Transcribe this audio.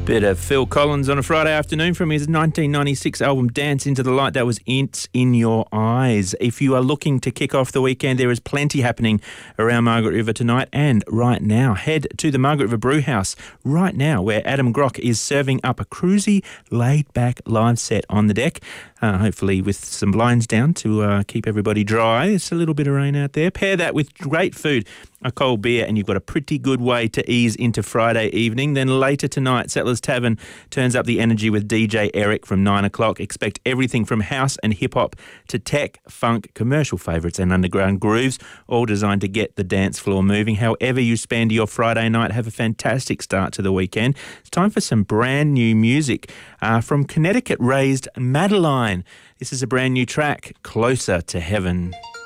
Bit of Phil Collins on a Friday afternoon from his 1996 album Dance Into the Light. That was It's in Your Eyes. If you are looking to kick off the weekend, there is plenty happening around Margaret River tonight and right now. Head to the Margaret River Brewhouse right now, where Adam Grock is serving up a cruisy, laid-back live set on the deck. Hopefully with some blinds down to keep everybody dry. It's a little bit of rain out there. Pair that with great food, a cold beer, and you've got a pretty good way to ease into Friday evening. Then later tonight, Settlers Tavern turns up the energy with DJ Eric from 9 o'clock. Expect everything from house and hip-hop to tech, funk, commercial favourites and underground grooves, all designed to get the dance floor moving. However you spend your Friday night, have a fantastic start to the weekend. It's time for some brand new music from Connecticut-raised Madeline. This is a brand new track, Closer to Heaven.